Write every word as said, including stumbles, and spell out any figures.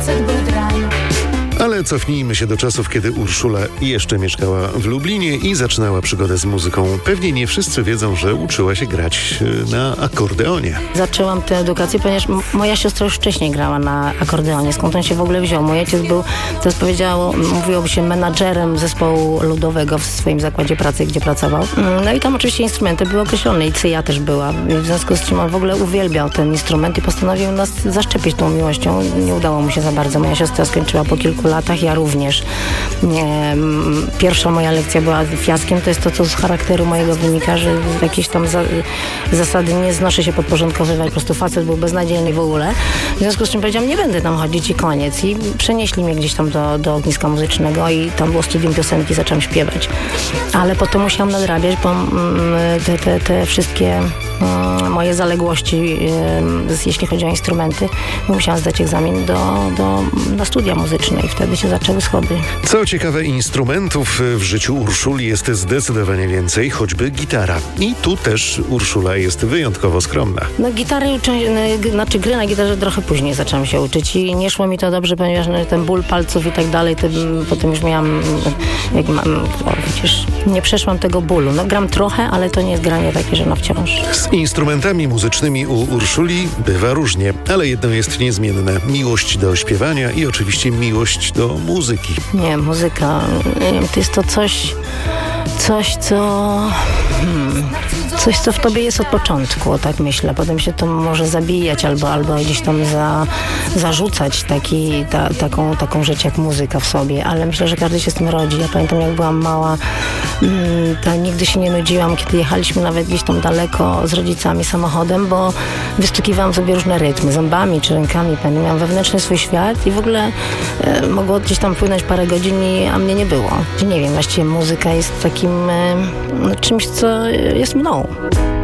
facet był drań. Ale cofnijmy się do czasów, kiedy Urszula jeszcze mieszkała w Lublinie i zaczynała przygodę z muzyką. Pewnie nie wszyscy wiedzą, że uczyła się grać na akordeonie. Zaczęłam tę edukację, ponieważ m- moja siostra już wcześniej grała na akordeonie. Skąd on się w ogóle wziął? Mój ojciec był, to jest powiedziało, mówiłoby się menadżerem zespołu ludowego w swoim zakładzie pracy, gdzie pracował. No i tam oczywiście instrumenty były określone i cyja też była. W związku z czym on w ogóle uwielbiał ten instrument i postanowił nas zaszczepić tą miłością. Nie udało mu się za bardzo. Moja siostra skończyła po kilku latach, ja również. Nie, pierwsza moja lekcja była fiaskiem. To jest to, co z charakteru mojego wynika, że jakieś tam za, zasady nie znoszę się podporządkowywać. Po prostu facet był beznadziejny w ogóle. W związku z czym powiedziałam, nie będę tam chodzić i koniec. I przenieśli mnie gdzieś tam do, do ogniska muzycznego i tam było studium piosenki, zaczęłam śpiewać. Ale potem musiałam nadrabiać, bo te, te, te wszystkie moje zaległości, jeśli chodzi o instrumenty, musiałam zdać egzamin do, do, na studia muzyczne i wtedy się zaczęły schody. Co ciekawe, instrumentów w życiu Urszuli jest zdecydowanie więcej, choćby gitara. I tu też Urszula jest wyjątkowo skromna. No gitary, uczy, znaczy gry na gitarze trochę później zaczęłam się uczyć i nie szło mi to dobrze, ponieważ ten ból palców i tak dalej, to, potem już miałam, jak mam, o, przecież nie przeszłam tego bólu. No gram trochę, ale to nie jest granie takie, że na wciąż. Z instrumentami muzycznymi u Urszuli bywa różnie, ale jedno jest niezmienne. Miłość do śpiewania i oczywiście miłość do muzyki. Nie, muzyka, nie wiem, to jest to coś, coś, co... Hmm, coś, co w tobie jest od początku, tak myślę. Potem się to może zabijać albo, albo gdzieś tam za, zarzucać taki, ta, taką, taką rzecz jak muzyka w sobie, ale myślę, że każdy się z tym rodzi. Ja pamiętam, jak byłam mała, to nigdy się nie nudziłam, kiedy jechaliśmy nawet gdzieś tam daleko z rodzicami samochodem, bo wystukiwałam sobie różne rytmy, zębami czy rękami. Pamiętam, miałam wewnętrzny swój świat i w ogóle e, mogło gdzieś tam płynąć parę godzin, i, a mnie nie było. Nie wiem, właściwie muzyka jest takim e, czymś, co jest mną.